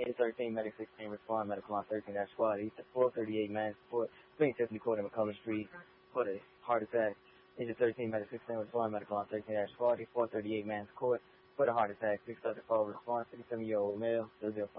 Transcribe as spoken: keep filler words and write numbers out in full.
eight thirteen, Medic sixteen, respond, Medical on thirteen dash squad, four thirty-eight, man, support, Spring Tiffany Court in McCullough Street, for the heart attack. Agent thirteen, Medic sixteen, respond, Medical on thirteen dash squad, four thirty-eight, man, support, for the heart attack, six thirty-four, respond, sixty-seven-year-old male, zero zero five.